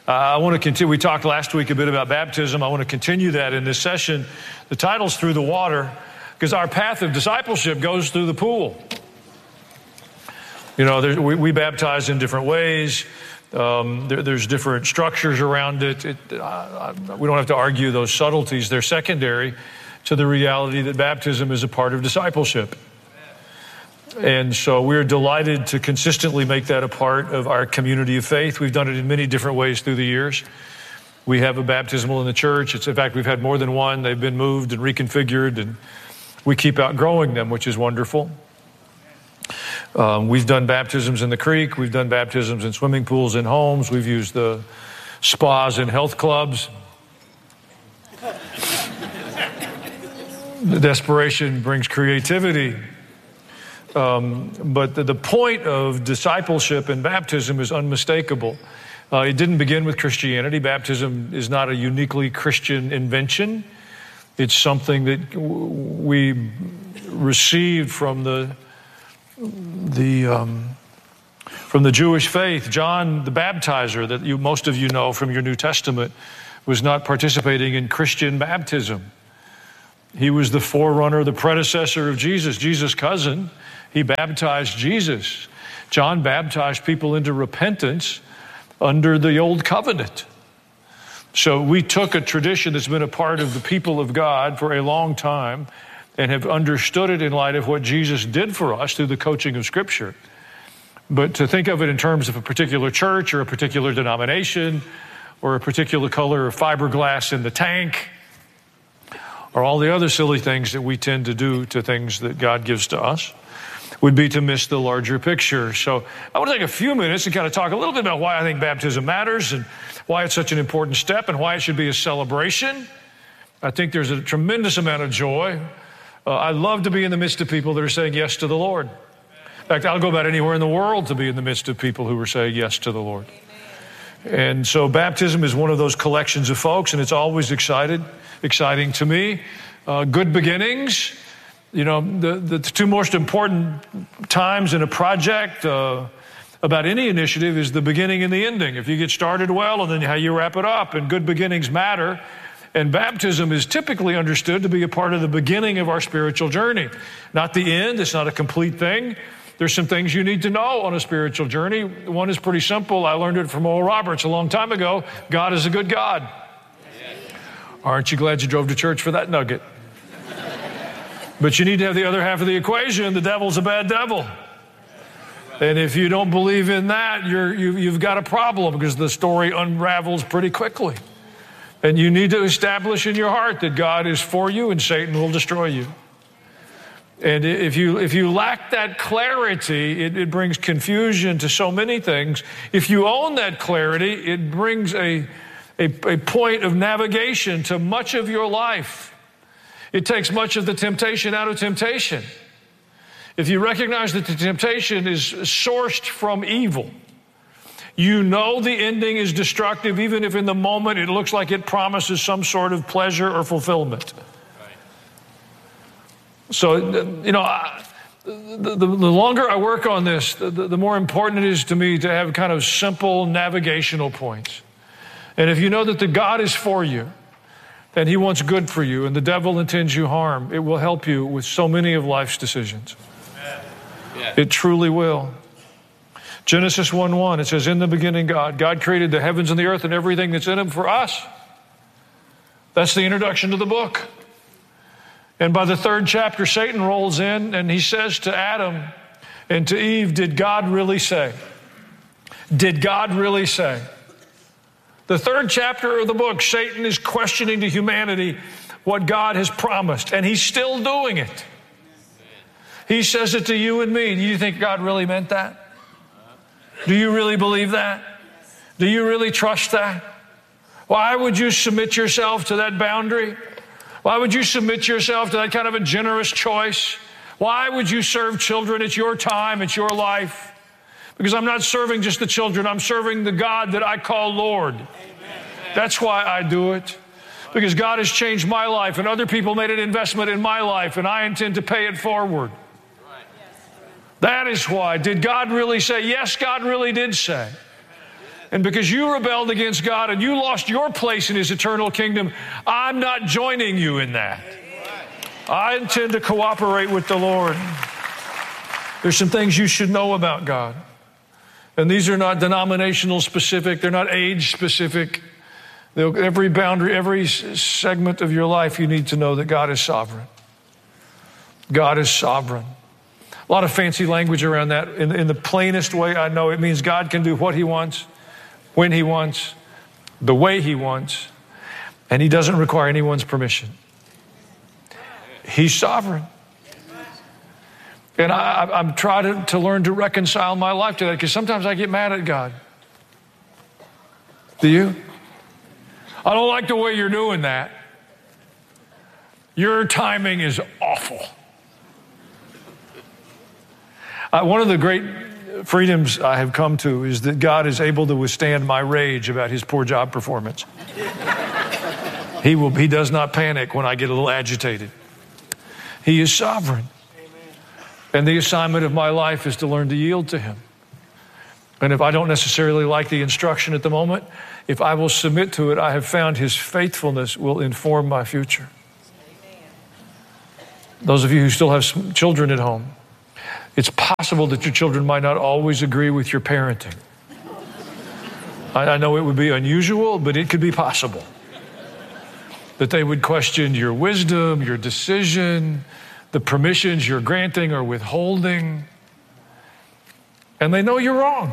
I want to continue. We talked last week a bit about baptism. I want to continue that in this session. The title's Through the Water, because our path of discipleship goes through the pool. You know, we baptize in different ways. There's different structures around it. We don't have to argue those subtleties. They're secondary to the reality that baptism is a part of discipleship. And so we're delighted to consistently make that a part of our community of faith. We've done it in many different ways through the years. We have a baptismal in the church. In fact, we've had more than one. They've been moved and reconfigured, and we keep outgrowing them, which is wonderful. We've done baptisms in the creek. We've done baptisms in swimming pools in homes. We've used the spas in health clubs. The desperation brings creativity. But the point of discipleship and baptism is unmistakable. It didn't begin with Christianity. Baptism is not a uniquely Christian invention. It's something that we received from the Jewish faith. John the Baptizer, that most of you know from your New Testament, was not participating in Christian baptism. He was the forerunner, the predecessor of Jesus, Jesus' cousin. He baptized Jesus. John baptized people into repentance under the old covenant. So we took a tradition that's been a part of the people of God for a long time and have understood it in light of what Jesus did for us through the coaching of Scripture. But to think of it in terms of a particular church or a particular denomination or a particular color of fiberglass in the tank or all the other silly things that we tend to do to things that God gives to us would be to miss the larger picture. So I want to take a few minutes and kind of talk a little bit about why I think baptism matters and why it's such an important step and why it should be a celebration. I think there's a tremendous amount of joy. I love to be in the midst of people that are saying yes to the Lord. In fact, I'll go about anywhere in the world to be in the midst of people who are saying yes to the Lord. And so baptism is one of those collections of folks, and it's always exciting to me. Good beginnings. You know, the two most important times in a project about any initiative is the beginning and the ending. If you get started well, and then how you wrap it up, and good beginnings matter. And baptism is typically understood to be a part of the beginning of our spiritual journey. Not the end. It's not a complete thing. There's some things you need to know on a spiritual journey. One is pretty simple. I learned it from Oral Roberts a long time ago. God is a good God. Aren't you glad you drove to church for that nugget? But you need to have the other half of the equation. The devil's a bad devil. And if you don't believe in that, you've got a problem, because the story unravels pretty quickly. And you need to establish in your heart that God is for you and Satan will destroy you. And if you lack that clarity, it brings confusion to so many things. If you own that clarity, it brings a point of navigation to much of your life. It takes much of the temptation out of temptation. If you recognize that the temptation is sourced from evil, you know the ending is destructive, even if in the moment it looks like it promises some sort of pleasure or fulfillment. So, you know, the longer I work on this, the more important it is to me to have kind of simple navigational points. And if you know that the God is for you, and He wants good for you, and the devil intends you harm, it will help you with so many of life's decisions. Yeah. It truly will. Genesis 1:1, it says, in the beginning God created the heavens and the earth and everything that's in them for us. That's the introduction to the book. And by the third chapter, Satan rolls in and he says to Adam and to Eve, did God really say? Did God really say? The third chapter of the book, Satan is questioning to humanity what God has promised, and he's still doing it. He says it to you and me. Do you think God really meant that? Do you really believe that? Do you really trust that? Why would you submit yourself to that boundary? Why would you submit yourself to that kind of a generous choice? Why would you serve children? It's your time, it's your life. Because I'm not serving just the children, I'm serving the God that I call Lord. Amen. That's why I do it. Because God has changed my life, and other people made an investment in my life, and I intend to pay it forward. That is why. Did God really say? Yes, God really did say. And because you rebelled against God and you lost your place in his eternal kingdom, I'm not joining you in that. I intend to cooperate with the Lord. There's some things you should know about God. And these are not denominational specific. They're not age specific. Every boundary, every segment of your life, you need to know that God is sovereign. God is sovereign. A lot of fancy language around that. In the plainest way I know, it means God can do what he wants, when he wants, the way he wants, and he doesn't require anyone's permission. He's sovereign. And I'm trying to learn to reconcile my life to that, because sometimes I get mad at God. Do you? I don't like the way you're doing that. Your timing is awful. One of the great freedoms I have come to is that God is able to withstand my rage about his poor job performance. He does not panic when I get a little agitated. He is sovereign. And the assignment of my life is to learn to yield to him. And if I don't necessarily like the instruction at the moment, if I will submit to it, I have found his faithfulness will inform my future. Those of you who still have some children at home, it's possible that your children might not always agree with your parenting. I know it would be unusual, but it could be possible that they would question your wisdom, your decision, the permissions you're granting or withholding. And they know you're wrong.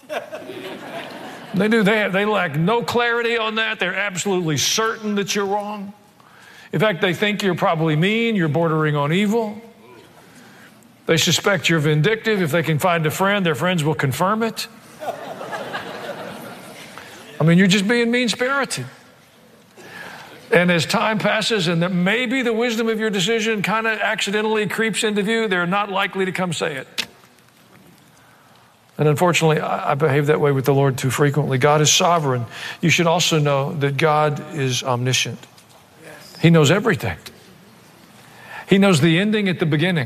They do. They lack no clarity on that. They're absolutely certain that you're wrong. In fact, they think you're probably mean, you're bordering on evil. They suspect you're vindictive. If they can find a friend, their friends will confirm it. I mean, you're just being mean-spirited. And as time passes and that maybe the wisdom of your decision kind of accidentally creeps into view, they're not likely to come say it. And unfortunately, I behave that way with the Lord too frequently. God is sovereign. You should also know that God is omniscient. He knows everything. He knows the ending at the beginning.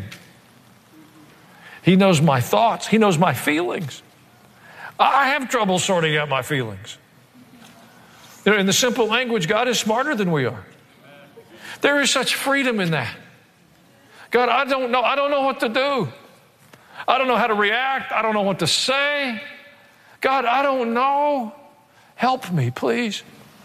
He knows my thoughts. He knows my feelings. I have trouble sorting out my feelings. In the simple language, God is smarter than we are. There is such freedom in that. God, I don't know what to do. I don't know how to react. I don't know what to say. God, I don't know. Help me, please.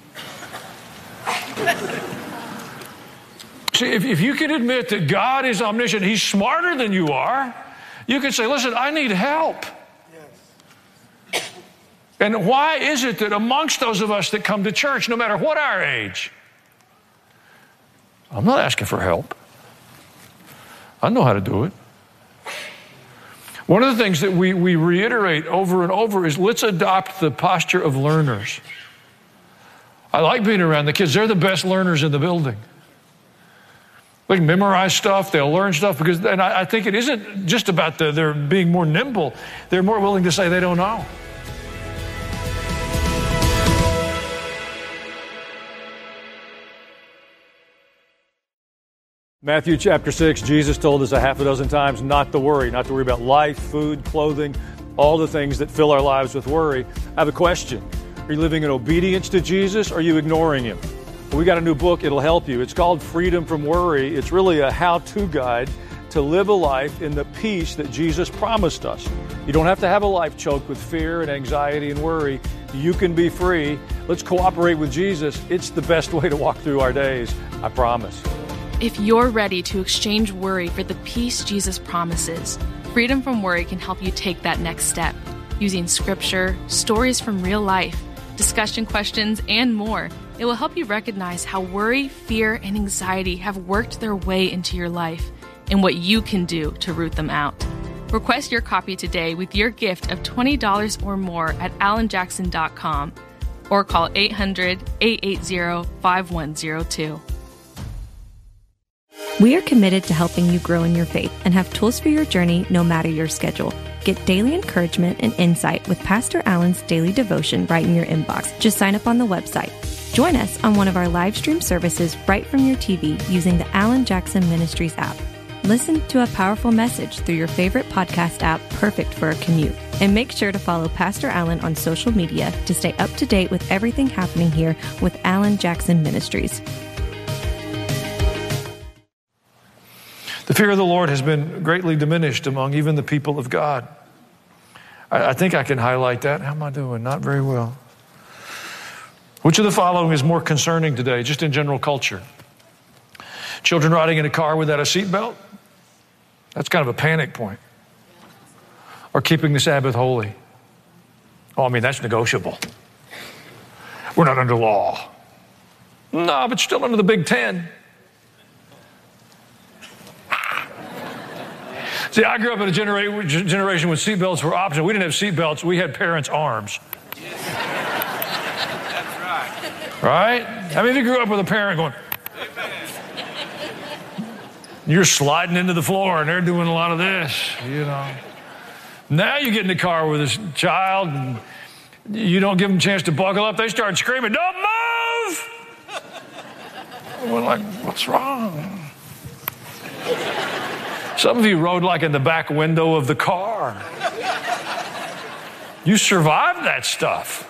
See, if you can admit that God is omniscient, he's smarter than you are, you can say, listen, I need help. Yes. And why is it that amongst those of us that come to church, no matter what our age, I'm not asking for help. I know how to do it. One of the things that we reiterate over and over is let's adopt the posture of learners. I like being around the kids. They're the best learners in the building. They can memorize stuff. They'll learn stuff. And I think it isn't just about they're being more nimble. They're more willing to say they don't know. Matthew chapter 6, Jesus told us a half a dozen times not to worry about life, food, clothing, all the things that fill our lives with worry. I have a question. Are you living in obedience to Jesus or are you ignoring him? We got a new book. It'll help you. It's called Freedom from Worry. It's really a how-to guide to live a life in the peace that Jesus promised us. You don't have to have a life choked with fear and anxiety and worry. You can be free. Let's cooperate with Jesus. It's the best way to walk through our days. I promise. If you're ready to exchange worry for the peace Jesus promises, Freedom from Worry can help you take that next step using scripture, stories from real life, discussion questions, and more. It will help you recognize how worry, fear, and anxiety have worked their way into your life and what you can do to root them out. Request your copy today with your gift of $20 or more at alanjackson.com or call 800-880-5102. We are committed to helping you grow in your faith and have tools for your journey no matter your schedule. Get daily encouragement and insight with Pastor Alan's daily devotion right in your inbox. Just sign up on the website. Join us on one of our live stream services right from your TV using the Alan Jackson Ministries app. Listen to a powerful message through your favorite podcast app, perfect for a commute. And make sure to follow Pastor Allen on social media to stay up to date with everything happening here with Alan Jackson Ministries. The fear of the Lord has been greatly diminished among even the people of God. I think I can highlight that. How am I doing? Not very well. Which of the following is more concerning today, just in general culture? Children riding in a car without a seatbelt? That's kind of a panic point. Or keeping the Sabbath holy? Oh, I mean, that's negotiable. We're not under law. No, but still under the Big Ten. See, I grew up in a generation when seatbelts were optional. We didn't have seatbelts. We had parents' arms. That's right. Right? How many of you grew up with a parent going, you're sliding into the floor and they're doing a lot of this, you know. Now you get in the car with this child and you don't give them a chance to buckle up. They start screaming, don't move! We're like, what's wrong? Some of you rode like in the back window of the car. You survived that stuff.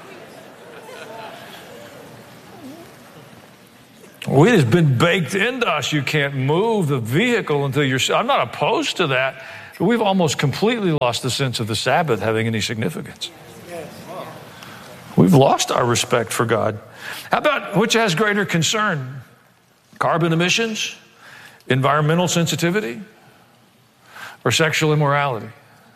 Well, it has been baked into us. You can't move the vehicle until you're... I'm not opposed to that, but we've almost completely lost the sense of the Sabbath having any significance. We've lost our respect for God. How about which has greater concern? Carbon emissions, environmental sensitivity, or sexual immorality?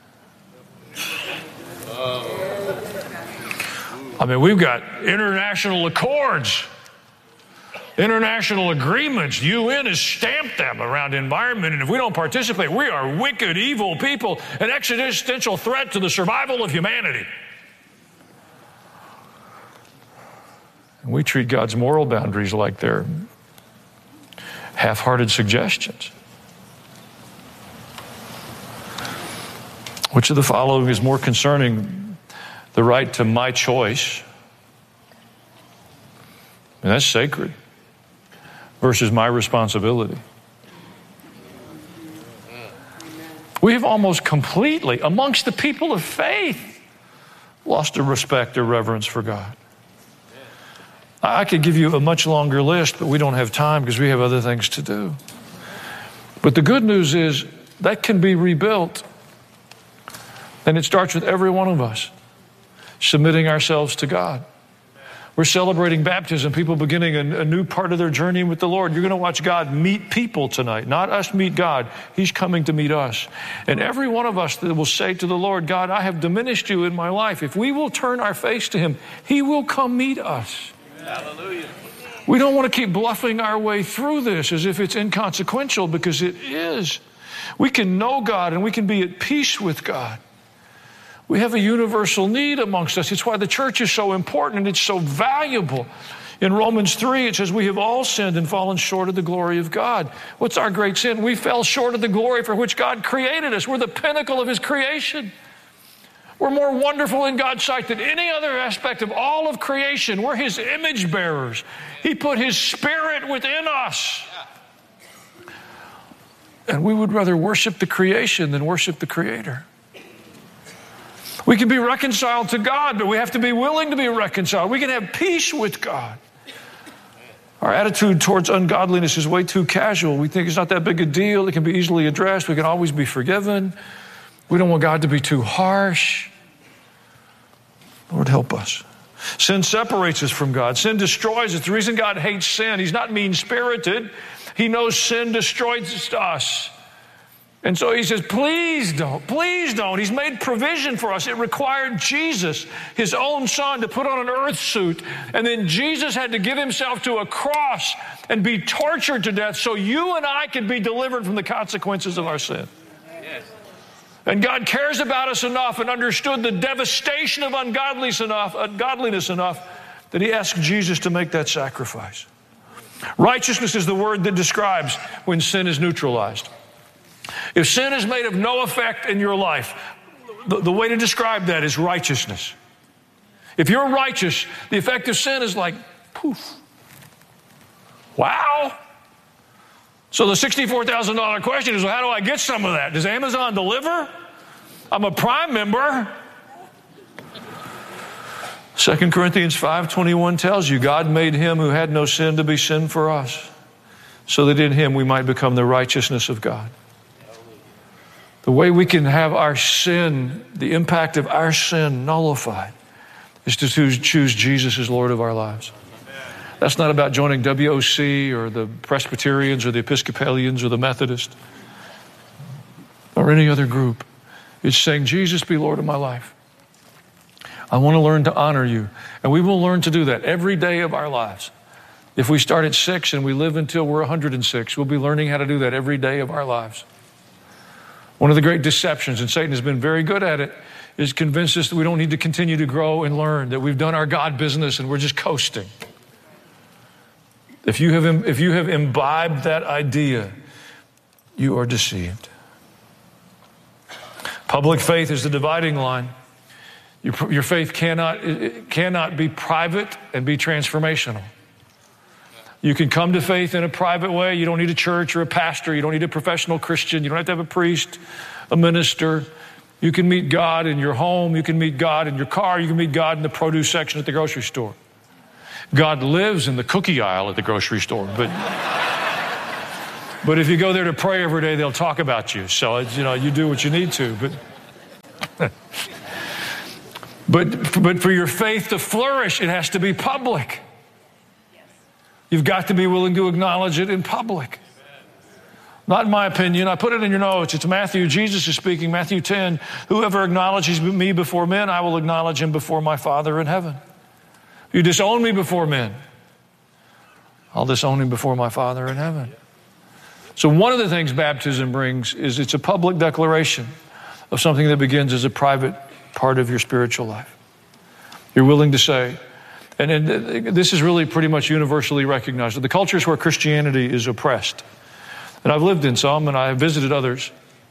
I mean, we've got international accords, international agreements. UN has stamped them around environment, and if we don't participate, we are wicked, evil people, an existential threat to the survival of humanity. And we treat God's moral boundaries like they're half-hearted suggestions. Which of the following is more concerning? The right to my choice, and that's sacred, versus my responsibility. We have almost completely, amongst the people of faith, lost a respect or reverence for God. I could give you a much longer list, but we don't have time because we have other things to do. But the good news is that can be rebuilt. And it starts with every one of us submitting ourselves to God. We're celebrating baptism, people beginning a new part of their journey with the Lord. You're going to watch God meet people tonight, not us meet God. He's coming to meet us. And every one of us that will say to the Lord, God, I have diminished you in my life. If we will turn our face to him, he will come meet us. Hallelujah. We don't want to keep bluffing our way through this as if it's inconsequential, because it is. We can know God and we can be at peace with God. We have a universal need amongst us. It's why the church is so important and it's so valuable. In Romans 3, it says we have all sinned and fallen short of the glory of God. What's our great sin? We fell short of the glory for which God created us. We're the pinnacle of his creation. We're more wonderful in God's sight than any other aspect of all of creation. We're his image bearers. He put his spirit within us. And we would rather worship the creation than worship the Creator. We can be reconciled to God, but we have to be willing to be reconciled. We can have peace with God. Our attitude towards ungodliness is way too casual. We think it's not that big a deal. It can be easily addressed. We can always be forgiven. We don't want God to be too harsh. Lord, help us. Sin separates us from God. Sin destroys us. The reason God hates sin, he's not mean-spirited. He knows sin destroys us. And so he says, please don't, please don't. He's made provision for us. It required Jesus, his own son, to put on an earth suit. And then Jesus had to give himself to a cross and be tortured to death so you and I could be delivered from the consequences of our sin. Yes. And God cares about us enough and understood the devastation of ungodliness enough that he asked Jesus to make that sacrifice. Righteousness is the word that describes when sin is neutralized. If sin is made of no effect in your life, the way to describe that is righteousness. If you're righteous, the effect of sin is like, poof. Wow. So the $64,000 question is, well, how do I get some of that? Does Amazon deliver? I'm a Prime member. 2 Corinthians 5:21 tells you, God made him who had no sin to be sin for us, so that in him we might become the righteousness of God. The way we can have our sin, the impact of our sin nullified, is to choose Jesus as Lord of our lives. That's not about joining WOC or the Presbyterians or the Episcopalians or the Methodists or any other group. It's saying, Jesus, be Lord of my life. I want to learn to honor you. And we will learn to do that every day of our lives. If we start at 6 and we live until we're 106, we'll be learning how to do that every day of our lives. One of the great deceptions, and Satan has been very good at it, is convince us that we don't need to continue to grow and learn, that we've done our God business and we're just coasting. If you have imbibed that idea, you are deceived. Public faith is the dividing line. Your faith cannot be private and be transformational. You can come to faith in a private way. You don't need a church or a pastor. You don't need a professional Christian. You don't have to have a priest, a minister. You can meet God in your home. You can meet God in your car. You can meet God in the produce section at the grocery store. God lives in the cookie aisle at the grocery store. But if you go there to pray every day, they'll talk about you. So, you do what you need to. But for your faith to flourish, it has to be public. You've got to be willing to acknowledge it in public. Not in my opinion. I put it in your notes. It's Matthew. Jesus is speaking. Matthew 10. Whoever acknowledges me before men, I will acknowledge him before my Father in heaven. You disown me before men, I'll disown him before my Father in heaven. So one of the things baptism brings is it's a public declaration of something that begins as a private part of your spiritual life. You're willing to say, and this is really pretty much universally recognized, the cultures where Christianity is oppressed, and I've lived in some and I've visited others.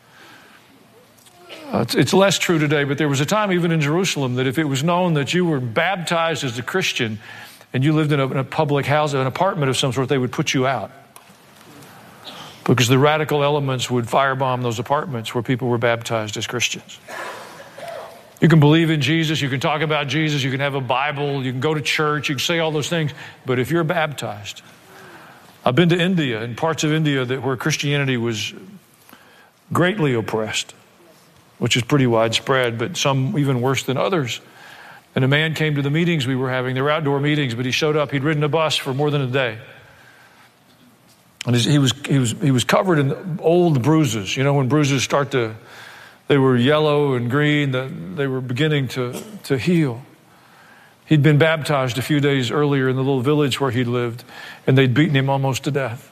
It's less true today, but there was a time even in Jerusalem that if it was known that you were baptized as a Christian and you lived in a public house, an apartment of some sort, they would put you out. Because the radical elements would firebomb those apartments where people were baptized as Christians. You can believe in Jesus, you can talk about Jesus, you can have a Bible, you can go to church, you can say all those things, but if you're baptized, I've been to India, in parts of India where Christianity was greatly oppressed, which is pretty widespread, but some even worse than others. And a man came to the meetings we were having. They were outdoor meetings, but he showed up. He'd ridden a bus for more than a day. And he was covered in old bruises. You know, when bruises they were yellow and green, they were beginning to heal. He'd been baptized a few days earlier in the little village where he lived, and they'd beaten him almost to death.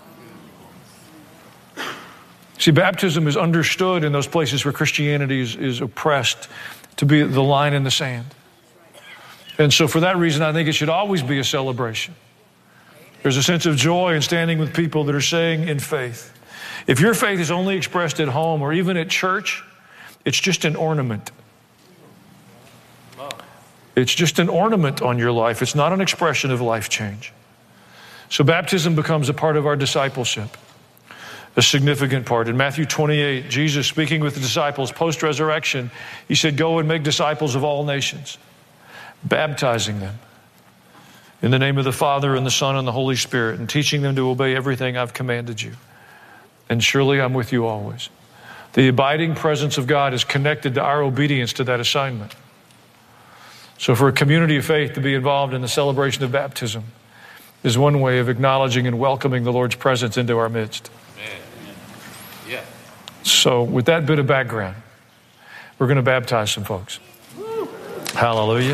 See, baptism is understood in those places where Christianity is oppressed to be the line in the sand. And so for that reason, I think it should always be a celebration. There's a sense of joy in standing with people that are saying in faith. If your faith is only expressed at home or even at church, it's just an ornament. It's just an ornament on your life. It's not an expression of life change. So baptism becomes a part of our discipleship. A significant part. In Matthew 28, Jesus speaking with the disciples post-resurrection, he said, go and make disciples of all nations, baptizing them in the name of the Father and the Son and the Holy Spirit, and teaching them to obey everything I've commanded you. And surely I'm with you always. The abiding presence of God is connected to our obedience to that assignment. So for a community of faith to be involved in the celebration of baptism is one way of acknowledging and welcoming the Lord's presence into our midst. Yeah. So with that bit of background, we're going to baptize some folks. Woo. Hallelujah.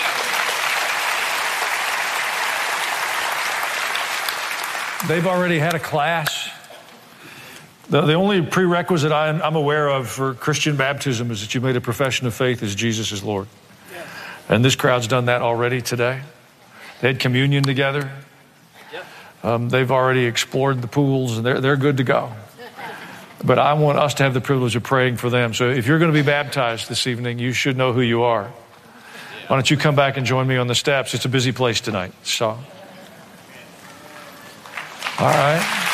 They've already had a class. The only prerequisite I'm aware of for Christian baptism is that you made a profession of faith as Jesus is Lord. Yeah. And this crowd's done that already today. They had communion together. Yeah. They've already explored the pools, and they're good to go. But I want us to have the privilege of praying for them. So if you're going to be baptized this evening, you should know who you are. Why don't you come back and join me on the steps? It's a busy place tonight. So, all right.